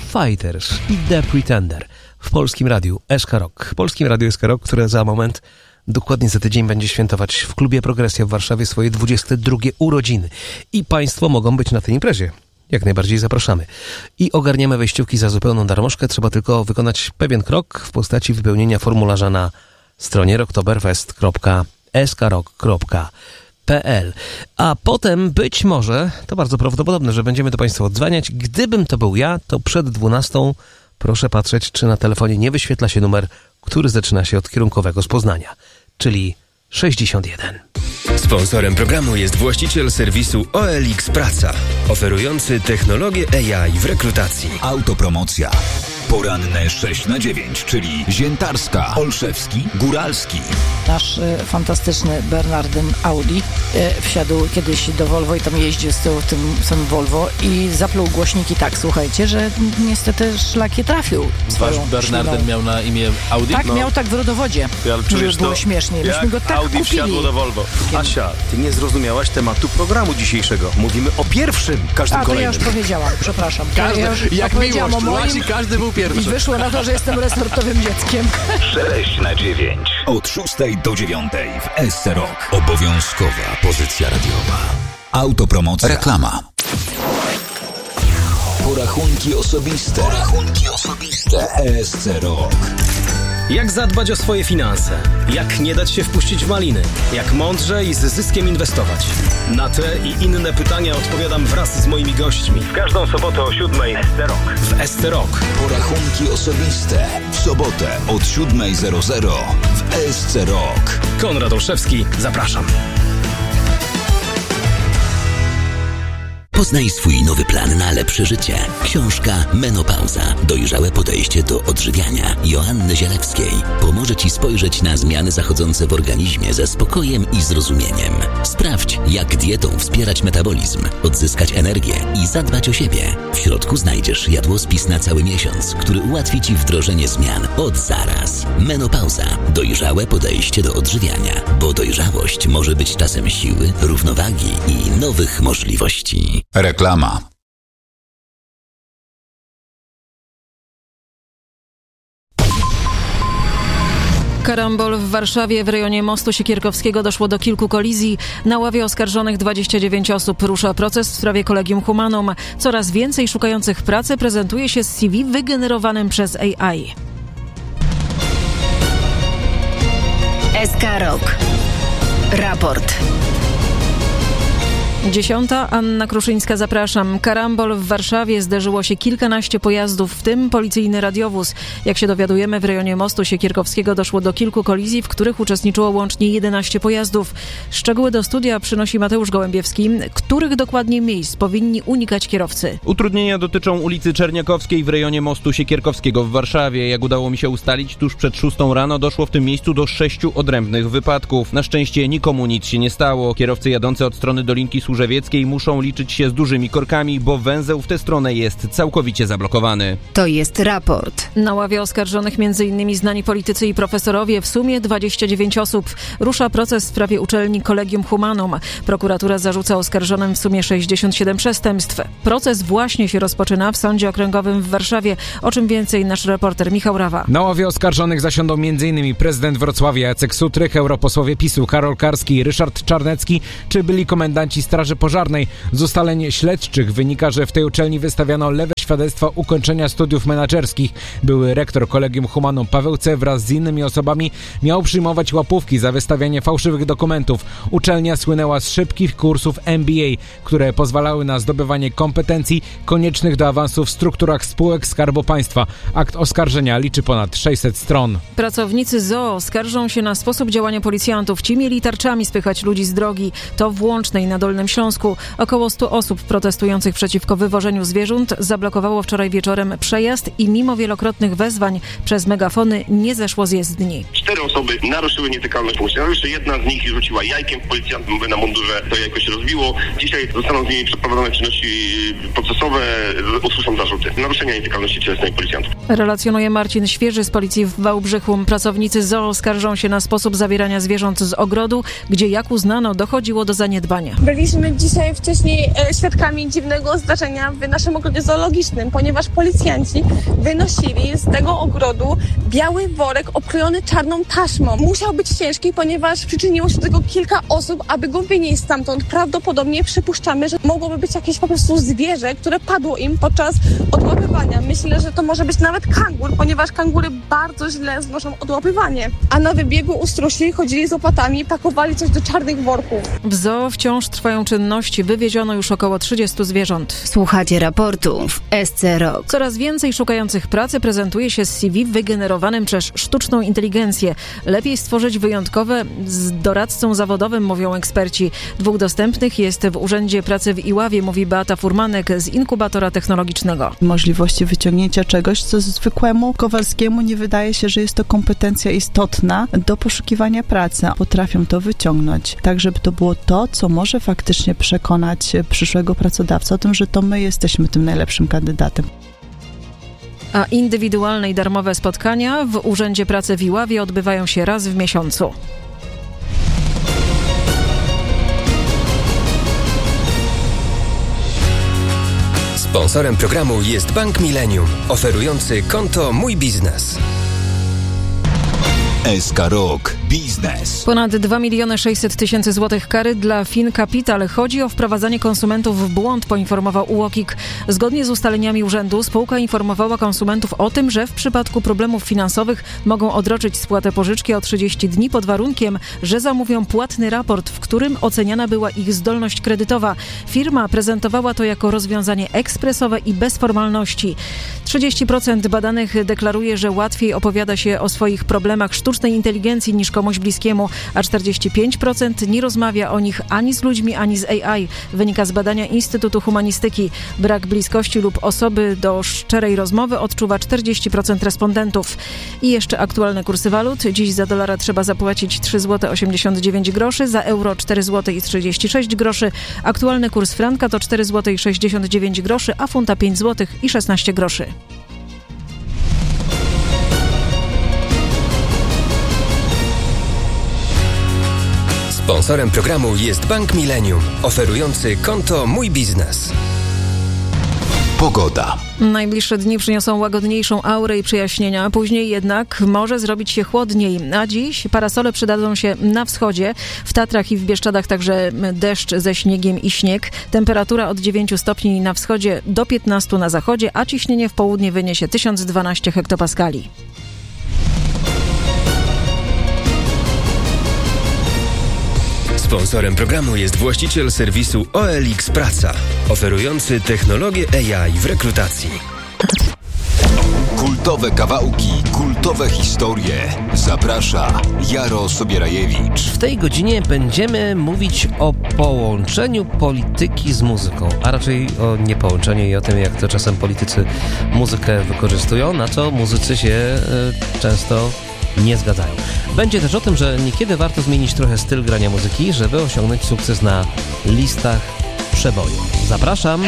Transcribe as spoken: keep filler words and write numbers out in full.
Fighters i The Pretender w Polskim Radiu S K Rock. W Polskim Radiu S K Rock, które za moment, dokładnie za tydzień, będzie świętować w klubie Progresja w Warszawie swoje dwudzieste drugie urodziny. I Państwo mogą być na tej imprezie. Jak najbardziej zapraszamy. I ogarniamy wejściówki za zupełną darmożkę. Trzeba tylko wykonać pewien krok w postaci wypełnienia formularza na stronie rocktoberfest kropka s k rock kropka p l. A potem być może, to bardzo prawdopodobne, że będziemy do Państwa odzwaniać. Gdybym to był ja, to przed dwunastą proszę patrzeć, czy na telefonie nie wyświetla się numer, który zaczyna się od kierunkowego z Poznania, czyli sześćdziesiąt jeden. Sponsorem programu jest właściciel serwisu O L X Praca, oferujący technologię A I w rekrutacji. Autopromocja. Poranne sześć na dziewięć, czyli Ziętarska, Olszewski, Góralski. Nasz y, fantastyczny Bernardyn Audi y, wsiadł kiedyś do Volvo i tam jeździł z tyłu w tym samym Volvo i zapluł głośniki tak, słuchajcie, że niestety szlaki trafił. Wasz Bernardyn miał na imię Audi? Tak, no. Miał tak w rodowodzie, ja, żeby było śmiesznie. Myśmy go tak Audi kupili. wsiadło do Volvo. Asia, ty nie zrozumiałaś tematu programu dzisiejszego. Mówimy o pierwszym, każdym A, to kolejnym. ja już powiedziałam, przepraszam. Każdy, ja już jak miłość, moim... każdy był pierwszy. I wyszło na to, że jestem resortowym dzieckiem. sześć na dziewięć. Od szóstej do dziewiątej w S C Rock. Obowiązkowa pozycja radiowa. Autopromocja. Reklama. Porachunki osobiste. Porachunki osobiste. S C Rock. Jak zadbać o swoje finanse? Jak nie dać się wpuścić w maliny? Jak mądrze i z zyskiem inwestować? Na te i inne pytania odpowiadam wraz z moimi gośćmi. W każdą sobotę o siódmej S C Rock. W S C Rock. Porachunki osobiste. W sobotę od siódmej zero zero w S C Rock. Konrad Olszewski, zapraszam. Poznaj swój nowy plan na lepsze życie. Książka Menopauza. Dojrzałe podejście do odżywiania Joanny Zielewskiej pomoże Ci spojrzeć na zmiany zachodzące w organizmie ze spokojem i zrozumieniem. Sprawdź, jak dietą wspierać metabolizm, odzyskać energię i zadbać o siebie. W środku znajdziesz jadłospis na cały miesiąc, który ułatwi Ci wdrożenie zmian od zaraz. Menopauza. Dojrzałe podejście do odżywiania, bo dojrzałość może być czasem siły, równowagi i nowych możliwości. Reklama. Karambol w Warszawie. W rejonie mostu Siekierkowskiego doszło do kilku kolizji. Na ławie oskarżonych dwadzieścia dziewięć osób. Rusza proces w sprawie Collegium Humanum. Coraz więcej szukających pracy prezentuje się z C V wygenerowanym przez A I. S K Rock. Raport. Dziesiąta. Anna Kruszyńska, zapraszam. Karambol w Warszawie. Zderzyło się kilkanaście pojazdów, w tym policyjny radiowóz. Jak się dowiadujemy, w rejonie mostu Siekierkowskiego doszło do kilku kolizji, w których uczestniczyło łącznie jedenaście pojazdów. Szczegóły do studia przynosi Mateusz Gołębiewski. Których dokładnie miejsc powinni unikać kierowcy? Utrudnienia dotyczą ulicy Czerniakowskiej w rejonie mostu Siekierkowskiego w Warszawie. Jak udało mi się ustalić, tuż przed szóstą rano doszło w tym miejscu do sześciu odrębnych wypadków. Na szczęście nikomu nic się nie stało. Kierowcy jadący od strony Dolinki Służewieckiej muszą liczyć się z dużymi korkami, bo węzeł w tę stronę jest całkowicie zablokowany. To jest raport. Na ławie oskarżonych m.in. znani politycy i profesorowie, w sumie dwadzieścia dziewięć osób. Rusza proces w sprawie uczelni Collegium Humanum. Prokuratura zarzuca oskarżonym w sumie sześćdziesiąt siedem przestępstw. Proces właśnie się rozpoczyna w Sądzie Okręgowym w Warszawie. O czym więcej nasz reporter Michał Rawa. Na ławie oskarżonych zasiądą m.in. prezydent Wrocławia Jacek Sutrych, europosłowie PiSu Karol Karski, Ryszard Czarnecki czy byli komendanci Straży Pożarnej. Z ustaleń śledczych wynika, że w tej uczelni wystawiano lewe świadectwa ukończenia studiów menadżerskich. Były rektor Collegium Humanum Paweł C. wraz z innymi osobami miał przyjmować łapówki za wystawianie fałszywych dokumentów. Uczelnia słynęła z szybkich kursów M B A, które pozwalały na zdobywanie kompetencji koniecznych do awansu w strukturach spółek Skarbu Państwa. Akt oskarżenia liczy ponad sześćset stron. Pracownicy Z O O skarżą się na sposób działania policjantów. Ci mieli tarczami spychać ludzi z drogi. To w Łącznej na Dolnym Śląsku. Około stu osób protestujących przeciwko wywożeniu zwierząt zablokowało wczoraj wieczorem przejazd i mimo wielokrotnych wezwań przez megafony nie zeszło z jezdni. Cztery osoby naruszyły nietykalność funkcjonariuszy. Jedna z nich rzuciła jajkiem w policjanta na mundurze. To jajko się rozbiło. Dzisiaj zostaną z nimi przeprowadzone czynności procesowe. Usłyszą zarzuty. Na naruszenia nietykalności cielesnej policjantów. Relacjonuje Marcin Świeży z policji w Wałbrzychu. Pracownicy zoo skarżą się na sposób zabierania zwierząt z ogrodu, gdzie jak uznano dochodziło do zaniedbania. Byliśmy dzisiaj wcześniej e, świadkami dziwnego zdarzenia w naszym ogrodzie zoologicznym, ponieważ policjanci wynosili z tego ogrodu biały worek okrojony czarną taśmą. Musiał być ciężki, ponieważ przyczyniło się do tego kilka osób, aby go wynieść stamtąd. Prawdopodobnie przypuszczamy, że mogłoby być jakieś po prostu zwierzę, które padło im podczas odłapywania. Myślę, że to może być nawet kangur, ponieważ kangury bardzo źle znoszą odłapywanie. A na wybiegu ustrusi chodzili z łopatami i pakowali coś do czarnych worków. W zoo wciąż trwają czynności. Wywieziono już około trzydziestu zwierząt. Słuchacie raportu w S C Rock. Coraz więcej szukających pracy prezentuje się z C V wygenerowanym przez sztuczną inteligencję. Lepiej stworzyć wyjątkowe z doradcą zawodowym, mówią eksperci. Dwóch dostępnych jest w Urzędzie Pracy w Iławie, mówi Beata Furmanek z inkubatora technologicznego. Możliwości wyciągnięcia czegoś, co zwykłemu Kowalskiemu nie wydaje się, że jest to kompetencja istotna do poszukiwania pracy. Potrafią to wyciągnąć, tak żeby to było to, co może faktycznie przekonać przyszłego pracodawcę o tym, że to my jesteśmy tym najlepszym kandydatem. A indywidualne i darmowe spotkania w Urzędzie Pracy w Iławie odbywają się raz w miesiącu. Sponsorem programu jest Bank Millennium, oferujący konto Mój Biznes. S K Rock Biznes. Ponad dwa miliony sześćset tysięcy złotych kary dla FinCapital. Chodzi o wprowadzanie konsumentów w błąd, poinformował U O K I K. Zgodnie z ustaleniami urzędu spółka informowała konsumentów o tym, że w przypadku problemów finansowych mogą odroczyć spłatę pożyczki o trzydzieści dni pod warunkiem, że zamówią płatny raport, w którym oceniana była ich zdolność kredytowa. Firma prezentowała to jako rozwiązanie ekspresowe i bez formalności. trzydzieści procent badanych deklaruje, że łatwiej opowiada się o swoich problemach sztucznej inteligencji niż komuś bliskiemu, a czterdzieści pięć procent nie rozmawia o nich ani z ludźmi, ani z A I. Wynika z badania Instytutu Humanistyki. Brak bliskości lub osoby do szczerej rozmowy odczuwa czterdzieści procent respondentów. I jeszcze aktualne kursy walut. Dziś za dolara trzeba zapłacić trzy złote osiemdziesiąt dziewięć groszy, za euro cztery złote trzydzieści sześć groszy. Aktualny kurs franka to cztery złote sześćdziesiąt dziewięć groszy, a funta pięć złotych szesnaście groszy. Sponsorem programu jest Bank Millennium, oferujący konto Mój Biznes. Pogoda. Najbliższe dni przyniosą łagodniejszą aurę i przejaśnienia, później jednak może zrobić się chłodniej, a dziś parasole przydadzą się na wschodzie, w Tatrach i w Bieszczadach także deszcz ze śniegiem i śnieg. Temperatura od dziewięciu stopni na wschodzie do piętnastu na zachodzie, a ciśnienie w południe wyniesie tysiąc dwanaście hektopaskali. Sponsorem programu jest właściciel serwisu O L X Praca, oferujący technologię A I w rekrutacji. Kultowe kawałki, kultowe historie. Zaprasza Jaro Sobierajewicz. W tej godzinie będziemy mówić o połączeniu polityki z muzyką, a raczej o niepołączeniu i o tym, jak to czasem politycy muzykę wykorzystują, na co muzycy się y, często nie zgadzają. Będzie też o tym, że niekiedy warto zmienić trochę styl grania muzyki, żeby osiągnąć sukces na listach przeboju. Zapraszam!